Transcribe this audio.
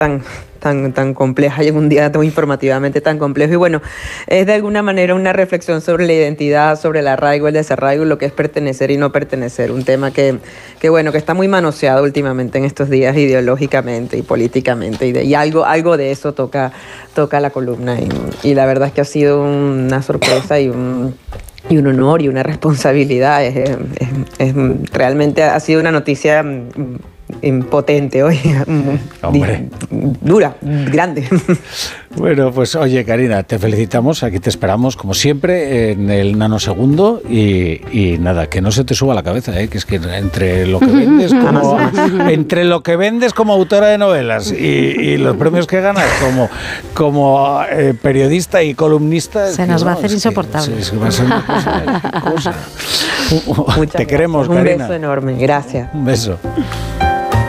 tan compleja y en un día tan informativamente tan complejo. Y bueno, es de alguna manera una reflexión sobre la identidad, sobre el arraigo, el desarraigo, lo que es pertenecer y no pertenecer. Un tema que está muy manoseado últimamente en estos días ideológicamente y políticamente. Y algo de eso toca la columna. Y la verdad es que ha sido una sorpresa y un honor y una responsabilidad. Realmente ha sido una noticia impotente hoy, dura, grande. Bueno, pues oye, Karina, te felicitamos, aquí te esperamos como siempre en el nanosegundo y nada, que no se te suba la cabeza, que es que entre lo que vendes como autora de novelas y los premios que ganas como periodista y columnista, se nos va a hacer insoportable. Va a ser una cosa. Te queremos, Karina. Un beso enorme, gracias. Un beso.